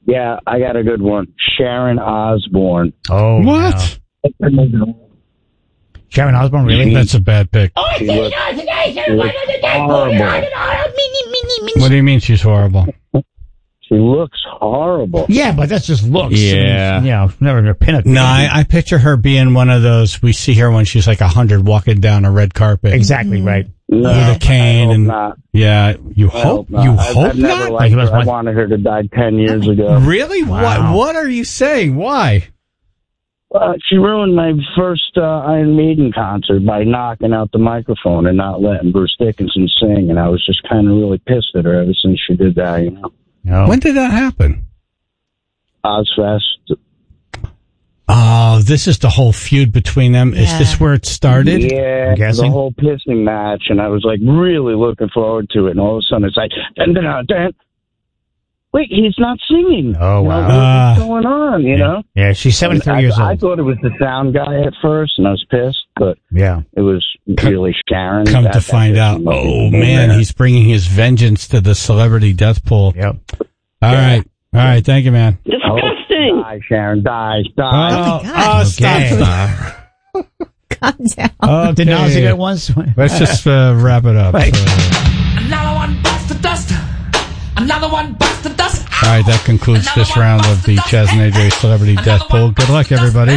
Yeah, I got a good one. Sharon Osbourne. Oh, what? No. Sharon Osbourne, really? That's a bad pick. She looks horrible. What do you mean she's horrible? She looks horrible. Yeah, but that's just looks. Yeah. I mean, never a pin. No, I picture her being one of those. We see her when she's like 100 walking down a red carpet. Exactly right. No, with a cane and not. Yeah, you hope I've never not. liked her. I wanted her to die 10 years ago. Really? Wow. What are you saying? Why? She ruined my first Iron Maiden concert by knocking out the microphone and not letting Bruce Dickinson sing, and I was just kind of really pissed at her ever since she did that, you know. No. When did that happen? Ozfest. Oh, this is the whole feud between them. Yeah. Is this where it started? Yeah, the whole pissing match, and I was like really looking forward to it, and all of a sudden it's like, dun, dun, dun, dun. Wait, he's not singing. Oh, wow. What's going on, you know? Yeah, she's 73 years old. I thought it was the sound guy at first, and I was pissed, but it was really Sharon. Come to find out, man, he's bringing his vengeance to the celebrity death pool. Yep. All right. Thank you, man. Disgusting. Die, Sharon, die. Stop. Calm down. Okay. Did Nazi get once? Let's just wrap it up. Right. Another one bites the dust. Another one bites the dust. All right, that concludes this round of the Chaz and AJ Celebrity Death Pool. Good luck, everybody.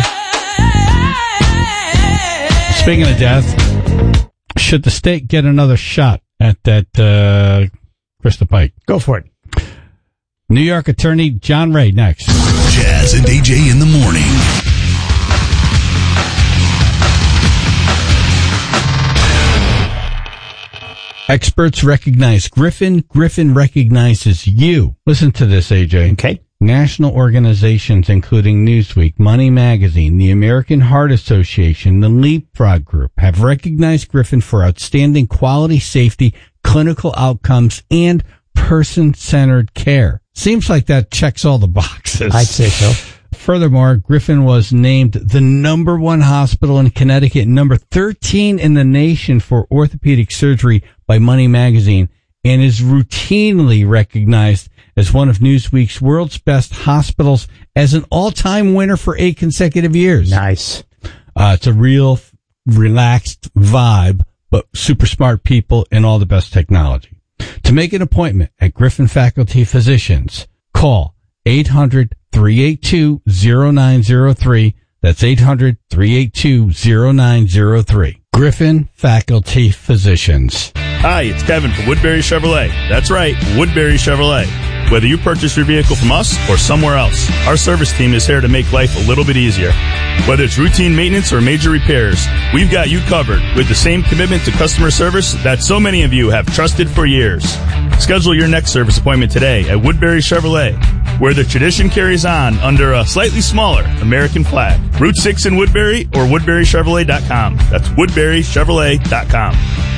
Speaking of death, should the state get another shot at that Krista Pike? Go for it. New York Attorney John Ray next. Chaz and AJ in the morning. Experts recognize Griffin. Griffin recognizes you. Listen to this, AJ. Okay. National organizations, including Newsweek, Money Magazine, the American Heart Association, the Leapfrog Group, have recognized Griffin for outstanding quality, safety, clinical outcomes, and person-centered care. Seems like that checks all the boxes. I'd say so. Furthermore, Griffin was named the #1 hospital in Connecticut, number 13 in the nation for orthopedic surgery by Money Magazine, and is routinely recognized as one of Newsweek's world's best hospitals as an all-time winner for 8 consecutive years. Nice. It's a real relaxed vibe, but super smart people and all the best technology. To make an appointment at Griffin Faculty Physicians, call 800-382-0903. That's 800-382-0903. Griffin Faculty Physicians. Hi, it's Kevin from Woodbury Chevrolet. That's right, Woodbury Chevrolet. Whether you purchase your vehicle from us or somewhere else, our service team is here to make life a little bit easier. Whether it's routine maintenance or major repairs, we've got you covered with the same commitment to customer service that so many of you have trusted for years. Schedule your next service appointment today at Woodbury Chevrolet, where the tradition carries on under a slightly smaller American flag. Route 6 in Woodbury or WoodburyChevrolet.com. That's WoodburyChevrolet.com.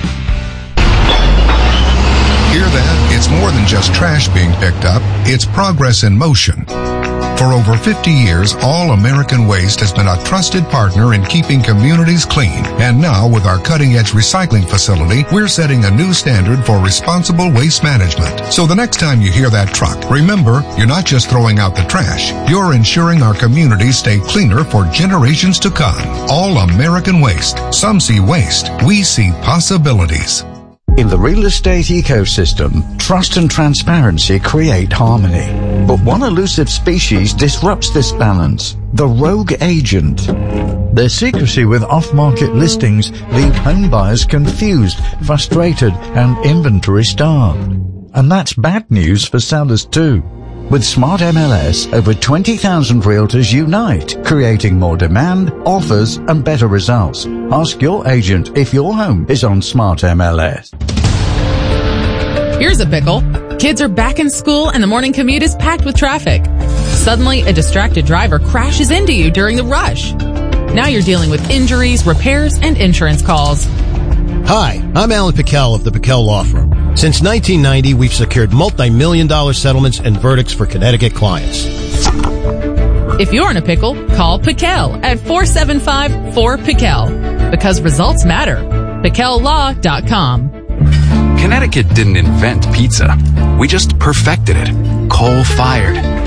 Hear that? It's more than just trash being picked up. It's progress in motion. For over 50 years, All American Waste has been a trusted partner in keeping communities clean. And now, with our cutting-edge recycling facility, we're setting a new standard for responsible waste management. So the next time you hear that truck, remember, you're not just throwing out the trash. You're ensuring our communities stay cleaner for generations to come. All American Waste. Some see waste. We see possibilities. In the real estate ecosystem, trust and transparency create harmony. But one elusive species disrupts this balance: the rogue agent. Their secrecy with off-market listings leave home buyers confused, frustrated, and inventory-starved. And that's bad news for sellers too. With Smart MLS, over 20,000 realtors unite, creating more demand, offers, and better results. Ask your agent if your home is on Smart MLS. Here's a pickle. Kids are back in school and the morning commute is packed with traffic. Suddenly, a distracted driver crashes into you during the rush. Now you're dealing with injuries, repairs, and insurance calls. Hi, I'm Alan Piquel of the Piquel Law Firm. Since 1990, we've secured multi-million-dollar settlements and verdicts for Connecticut clients. If you're in a pickle, call Piquel at 475-4PIQUEL. Because results matter. PiquelLaw.com. Connecticut didn't invent pizza. We just perfected it. Coal-fired.